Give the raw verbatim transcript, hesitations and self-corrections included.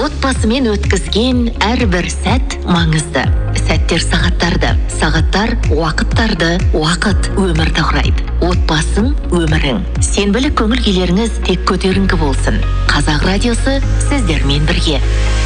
Отбасымен өткізген әрбір сәт маңызды. Сәттер сағаттарды, сағаттар уақыттарды, уақыт өмірді құрайды. Отбасың өмірің. Сенбілік көңіл күйлеріңіз тек көтеріңкі болсын. Қазақ радиосы сіздермен бірге.